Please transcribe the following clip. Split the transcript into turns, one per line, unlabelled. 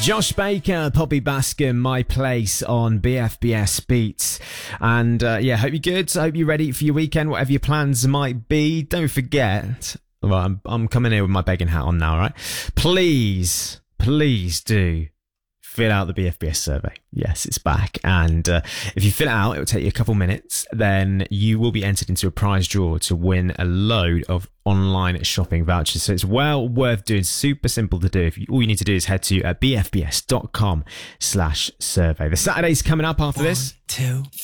Josh Baker, Poppy Baskin, My Place on BFBS Beats. And hope you're good. I hope you're ready for your weekend, whatever your plans might be. Don't forget, well, I'm coming here with my begging hat on now, all right? Please do fill out the BFBS survey. Yes, it's back. And if you fill it out, it will take you a couple minutes. Then you will be entered into a prize draw to win a load of online shopping vouchers. So it's well worth doing. Super simple to do. All you need to do is head to bfbs.com/survey. The Saturday's coming up after this.
1, 2,